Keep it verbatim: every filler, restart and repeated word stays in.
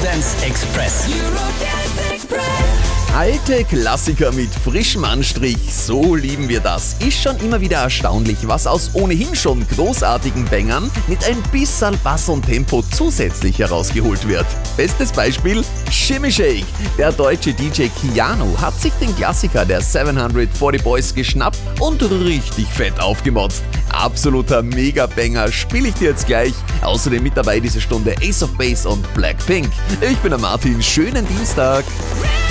Eurodance Express. Eurodance Express. Alte Klassiker mit frischem Anstrich, so lieben wir das. Ist schon immer wieder erstaunlich, was aus ohnehin schon großartigen Bangern mit ein bisschen Bass und Tempo zusätzlich herausgeholt wird. Bestes Beispiel: Shimmy Shake. Der deutsche D J Keanu hat sich den Klassiker der siebenhundertvierzig Boys geschnappt und richtig fett aufgemotzt. Absoluter Mega-Banger, spiele ich dir jetzt gleich. Außerdem mit dabei diese Stunde Ace of Base und Blackpink. Ich bin der Martin, schönen Dienstag.